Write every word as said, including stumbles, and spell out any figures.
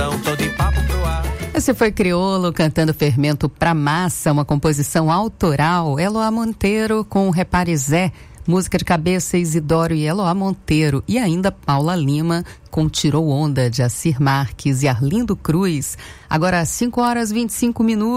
coração, tô de papo pro ar. Esse foi Criolo cantando Fermento pra Massa, uma composição autoral. Eloá Monteiro com Repare Zé, música de cabeça Isidoro e Eloá Monteiro. E ainda Paula Lima com Tirou Onda, de Assir Marques e Arlindo Cruz. Agora às cinco horas e vinte e cinco minutos.